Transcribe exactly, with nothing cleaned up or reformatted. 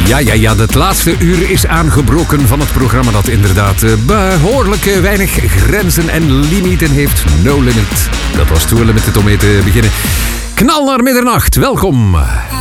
Ja, ja, ja, het laatste uur is aangebroken van het programma dat inderdaad uh, behoorlijk uh, weinig grenzen en limieten heeft. No Limit. Dat was Too Limited om mee te beginnen. Knal naar middernacht, welkom.